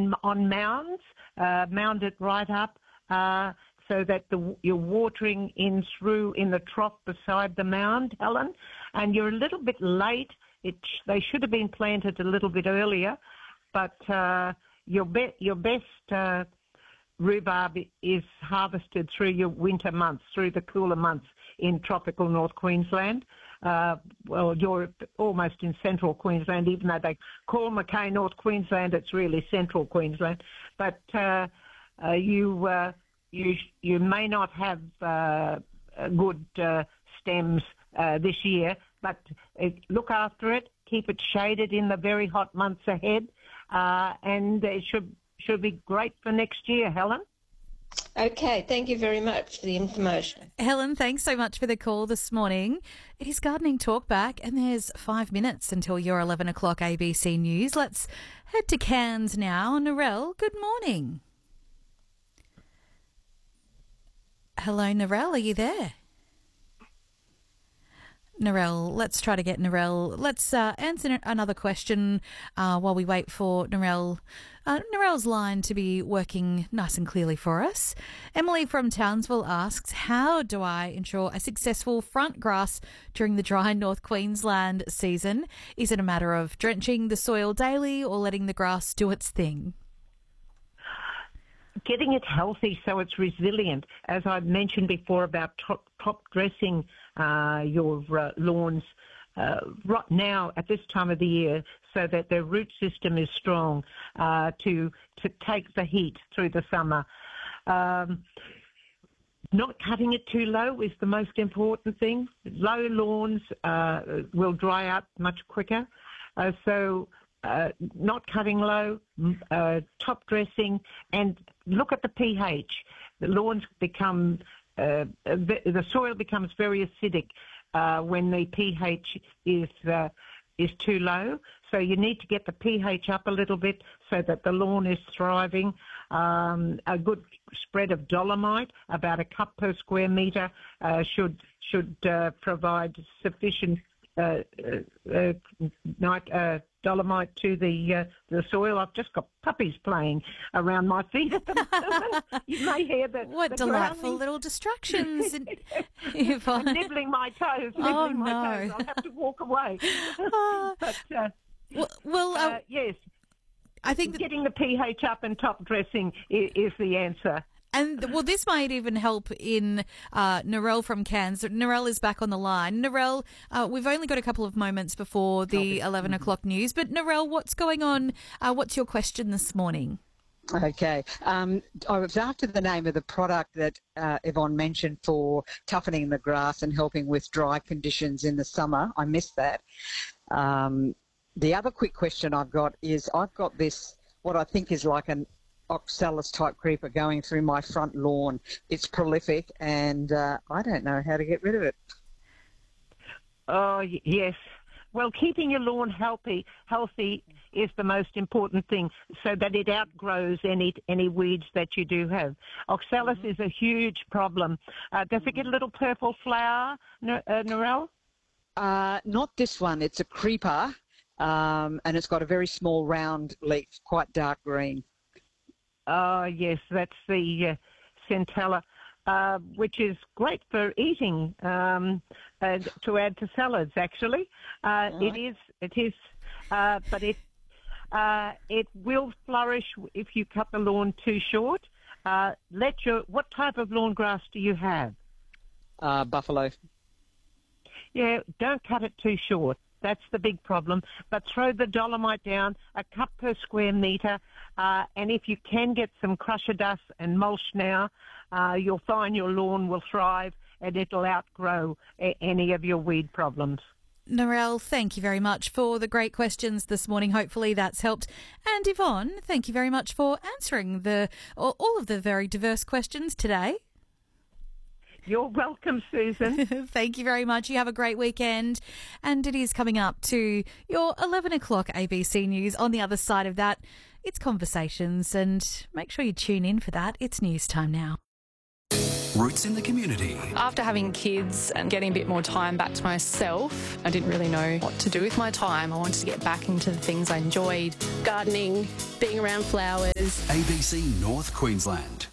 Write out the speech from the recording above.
on mounds, mound it right up so that you're watering in the trough beside the mound, Helen. And you're a little bit late. They should have been planted a little bit earlier, but your best rhubarb is harvested through your winter months, through the cooler months in tropical North Queensland. Well, you're almost in central Queensland, even though they call Mackay North Queensland, it's really central Queensland. But you may not have good stems this year, but look after it, keep it shaded in the very hot months ahead, and it should be great for next year, Helen. Okay, thank you very much for the information. Helen, thanks so much for the call this morning. It is Gardening Talkback, and there's 5 minutes until your 11 o'clock ABC News. Let's head to Cairns now. Narelle, good morning. Hello, Narelle, are you there? Narelle, let's try to get Narelle. Let's answer another question while we wait for Narelle's line to be working nice and clearly for us. Emily from Townsville asks, how do I ensure a successful front grass during the dry North Queensland season? Is it a matter of drenching the soil daily or letting the grass do its thing? Getting it healthy so it's resilient. As I mentioned before about top dressing your lawns right now at this time of the year so that their root system is strong to take the heat through the summer. Not cutting it too low is the most important thing. Low lawns will dry up much quicker. So not cutting low, top dressing, and look at the pH. The lawns become, the soil becomes very acidic when the pH is too low. So you need to get the pH up a little bit so that the lawn is thriving. A good spread of dolomite, about a cup per square metre, should provide sufficient dolomite to the soil. I've just got puppies playing around my feet at the moment. You may hear that. What delightful little distractions. I'm nibbling my toes. I'll have to walk away. Yes. I think getting the pH up and top dressing is the answer. And, well, this might even help in Narelle from Cairns. Narelle is back on the line. Narelle, we've only got a couple of moments before the 11 o'clock news. But, Narelle, what's going on? What's your question this morning? Okay. I was after the name of the product that Yvonne mentioned for toughening the grass and helping with dry conditions in the summer. I missed that. The other quick question I've got is I've got this, what I think is like an oxalis type creeper going through my front lawn. It's prolific and I don't know how to get rid of it. Oh, yes. Well, keeping your lawn healthy is the most important thing so that it outgrows any weeds that you do have. Oxalis is a huge problem. Does it get a little purple flower, Narelle? Not this one. It's a creeper and it's got a very small round leaf, quite dark green. Oh, yes, that's the Centella, which is great for eating, to add to salads, actually. It is, but it will flourish if you cut the lawn too short. What type of lawn grass do you have? Buffalo. Yeah, don't cut it too short. That's the big problem. But throw the dolomite down, a cup per square metre, and if you can get some crusher dust and mulch now, you'll find your lawn will thrive and it'll outgrow any of your weed problems. Narelle, thank you very much for the great questions this morning. Hopefully that's helped. And Yvonne, thank you very much for answering all of the very diverse questions today. You're welcome, Susan. Thank you very much. You have a great weekend. And it is coming up to your 11 o'clock ABC News. On the other side of that, it's Conversations. And make sure you tune in for that. It's news time now. roots in the community. After having kids and getting a bit more time back to myself, I didn't really know what to do with my time. I wanted to get back into the things I enjoyed. Gardening, being around flowers. ABC North Queensland.